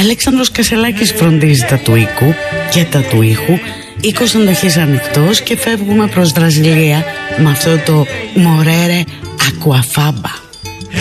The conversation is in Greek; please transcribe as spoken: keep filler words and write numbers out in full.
Αλέξανδρος Κασελάκης φροντίζει τα του οίκου και τα του ήχου. Οίκος αντοχής ανοιχτός και φεύγουμε προς Βραζιλία με αυτό το Μορέρε Ακουαφάμπα.